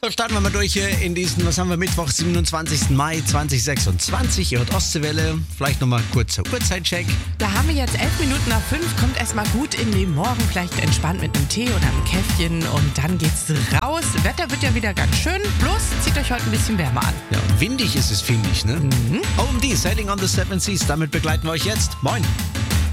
Starten wir mal durch hier in diesen, was haben wir, Mittwoch, 27. Mai 2026. Ihr hört Ostseewelle. Vielleicht nochmal kurzer Uhrzeitcheck. Da haben wir jetzt 11 Minuten nach 5. Kommt erstmal gut in den Morgen. Vielleicht entspannt mit einem Tee oder einem Käffchen. Und dann geht's raus. Wetter wird ja wieder ganz schön. Bloß zieht euch heute ein bisschen wärmer an. Ja, windig ist es, finde ich, ne? OMD, Sailing on the Seven Seas. Damit begleiten wir euch jetzt. Moin.